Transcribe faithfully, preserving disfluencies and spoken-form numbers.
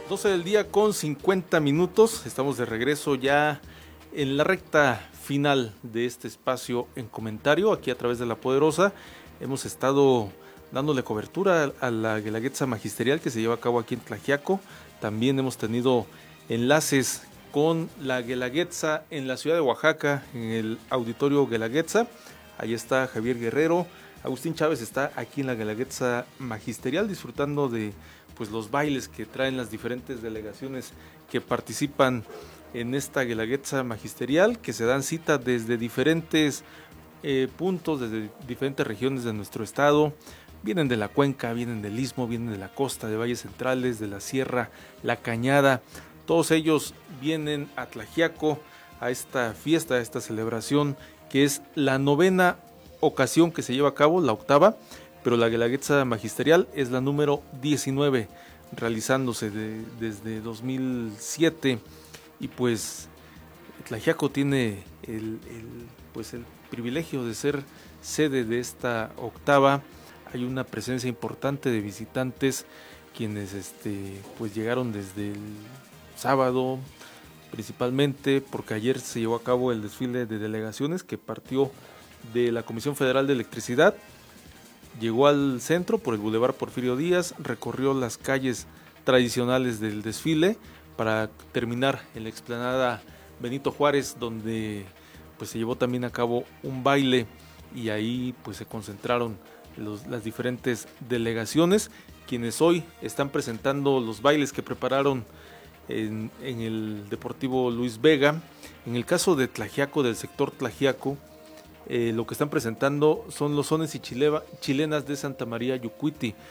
doce del día con cincuenta minutos, estamos de regreso ya en la recta final de este espacio en comentario, aquí a través de La Poderosa. Hemos estado dándole cobertura a la Guelaguetza Magisterial que se lleva a cabo aquí en Tlaxiaco. También hemos tenido enlaces con la Guelaguetza en la ciudad de Oaxaca, en el auditorio Guelaguetza. Ahí está Javier Guerrero. Agustín Chávez está aquí en la Guelaguetza Magisterial disfrutando de pues los bailes que traen las diferentes delegaciones que participan en esta Guelaguetza Magisterial, que se dan cita desde diferentes eh, puntos, desde diferentes regiones de nuestro estado. Vienen de la cuenca, vienen del istmo, vienen de la costa, de valles centrales, de la sierra, la cañada. Todos ellos vienen a Tlaxiaco a esta fiesta, a esta celebración, que es la novena ocasión que se lleva a cabo, la octava, pero la Guelaguetza Magisterial es la número diecinueve, realizándose de, desde dos mil siete, y pues Tlaxiaco tiene el, el, pues el privilegio de ser sede de esta octava. Hay una presencia importante de visitantes, quienes este, pues llegaron desde el sábado, principalmente porque ayer se llevó a cabo el desfile de delegaciones que partió de la Comisión Federal de Electricidad, llegó al centro por el Boulevard Porfirio Díaz, recorrió las calles tradicionales del desfile para terminar en la explanada Benito Juárez, donde pues se llevó también a cabo un baile, y ahí pues se concentraron los, las diferentes delegaciones, quienes hoy están presentando los bailes que prepararon en, en el Deportivo Luis Vega. En el caso de Tlaxiaco, del sector Tlaxiaco, Eh, lo que están presentando son los sones y chileva, chilenas de Santa María Yucuiti.